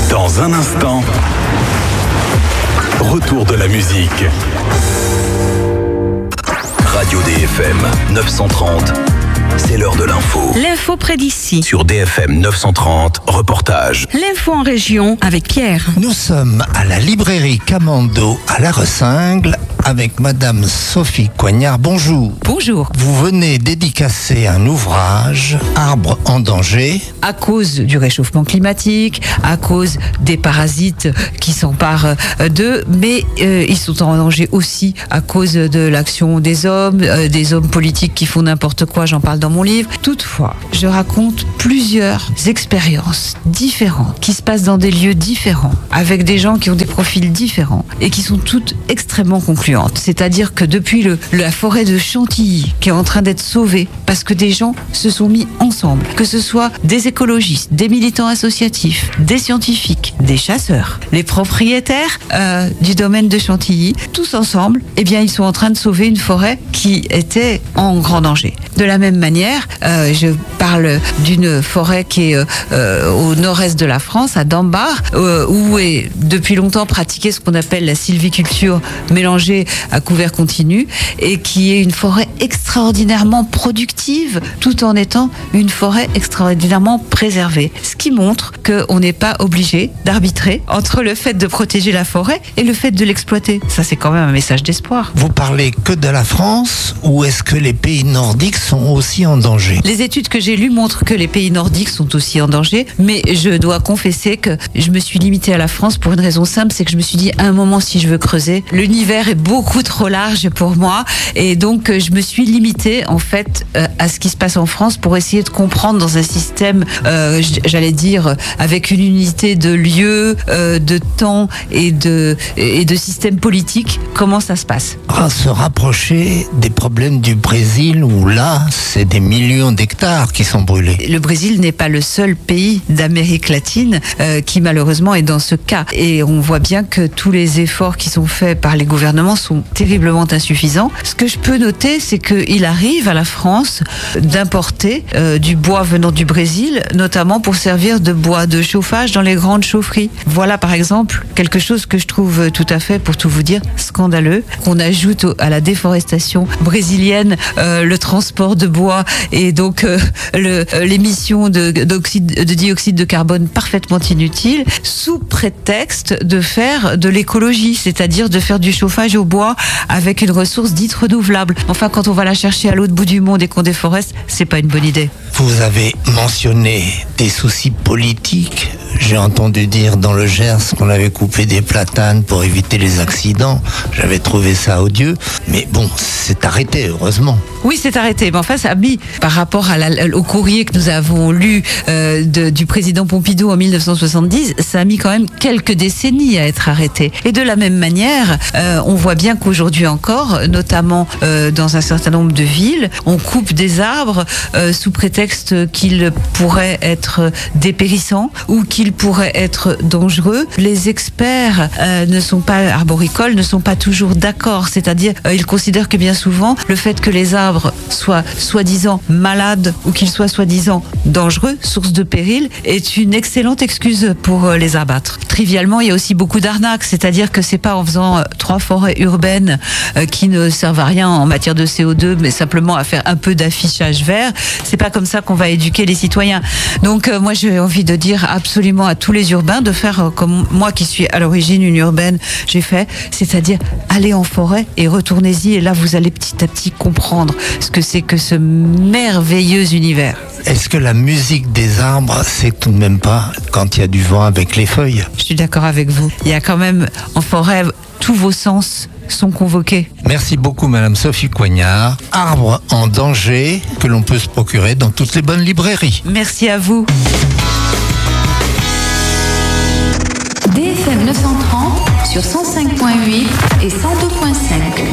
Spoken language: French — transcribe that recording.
Dans un instant, retour de la musique. Radio DFM 930, c'est l'heure de l'info. L'info près d'ici. Sur DFM 930, reportage. L'info en région avec Pierre. Nous sommes à la librairie Camando à La Ressingle avec Madame Sophie Coignard. Bonjour. Bonjour. Vous venez dédicacer un ouvrage, Arbres en danger. À cause du réchauffement climatique, à cause des parasites qui s'emparent d'eux, mais ils sont en danger aussi à cause de l'action des hommes politiques qui font n'importe quoi, j'en parle dans mon livre. Toutefois, je raconte plusieurs expériences différentes qui se passent dans des lieux différents, avec des gens qui ont des profils différents et qui sont toutes extrêmement concluantes. C'est-à-dire que depuis la forêt de Chantilly qui est en train d'être sauvée parce que des gens se sont mis ensemble, que ce soit des écologistes, des militants associatifs, des scientifiques, des chasseurs, les propriétaires du domaine de Chantilly, tous ensemble, eh bien ils sont en train de sauver une forêt qui était en grand danger. De la même manière, je parle d'une forêt qui est au nord-est de la France, à Dambar, où est depuis longtemps pratiquée ce qu'on appelle la sylviculture mélangée à couvert continu, et qui est une forêt extraordinairement productive, tout en étant une forêt extraordinairement préservée. Ce qui montre qu'on n'est pas obligé d'arbitrer entre le fait de protéger la forêt et le fait de l'exploiter. Ça, c'est quand même un message d'espoir. Vous parlez que de la France, ou est-ce que les pays nordiques sont aussi en danger? Les études que j'ai lues montrent que les pays nordiques sont aussi en danger, mais je dois confesser que je me suis limitée à la France pour une raison simple, c'est que je me suis dit, à un moment, si je veux creuser, l'univers est beaucoup trop large pour moi, et donc je me suis limitée en fait à ce qui se passe en France pour essayer de comprendre dans un système, j'allais dire, avec une unité de lieu, de temps et de système politique, comment ça se passe. Se rapprocher des problèmes du Brésil, où là, c'est des millions d'hectares qui sont brûlés. Le Brésil n'est pas le seul pays d'Amérique latine qui malheureusement est dans ce cas. Et on voit bien que tous les efforts qui sont faits par les gouvernements sont terriblement insuffisants. Ce que je peux noter, c'est qu'il arrive à la France d'importer du bois venant du Brésil, notamment pour servir de bois de chauffage dans les grandes chaufferies. Voilà par exemple quelque chose que je trouve tout à fait, pour tout vous dire, scandaleux, qu'on ajoute à la déforestation brésilienne le transport de bois et donc l'émission de dioxyde de carbone parfaitement inutile, sous prétexte de faire de l'écologie, c'est-à-dire de faire du chauffage au bois avec une ressource dite renouvelable. Enfin, quand on va la chercher à l'autre bout du monde et qu'on déforeste, c'est pas une bonne idée. Vous avez mentionné des soucis politiques. J'ai entendu dire dans le Gers qu'on avait coupé des platanes pour éviter les accidents. J'avais trouvé ça odieux. Mais bon, c'est arrêté, heureusement. Oui, c'est arrêté. Mais enfin, ça a mis, par rapport au courrier que nous avons lu du président Pompidou en 1970, ça a mis quand même quelques décennies à être arrêté. Et de la même manière, on voit bien qu'aujourd'hui encore, notamment dans un certain nombre de villes, on coupe des arbres sous prétexte qu'ils pourraient être dépérissants ou qu'ils pourraient être dangereux. Les experts arboricoles ne sont pas toujours d'accord. C'est-à-dire, ils considèrent que bien souvent, le fait que les arbres soient soi-disant malades ou qu'ils soient soi-disant dangereux, source de péril, est une excellente excuse pour les abattre. Trivialement, il y a aussi beaucoup d'arnaques. C'est-à-dire que c'est pas en faisant 3 forêts urbaines qui ne servent à rien en matière de CO2, mais simplement à faire un peu d'affichage vert. C'est pas comme ça qu'on va éduquer les citoyens. Donc moi, j'ai envie de dire absolument à tous les urbains de faire comme moi qui suis à l'origine une urbaine, j'ai fait, c'est-à-dire aller en forêt et retournez-y, et là vous allez petit à petit comprendre ce que c'est que ce merveilleux univers. Est-ce que la musique des arbres, c'est tout de même pas quand il y a du vent avec les feuilles? Je suis d'accord avec vous. Il y a quand même en forêt, tous vos sens sont convoqués. Merci beaucoup Madame Sophie Coignard. Arbres en danger, que l'on peut se procurer dans toutes les bonnes librairies. Merci à vous. DFM 930 sur 105.8 et 102.5.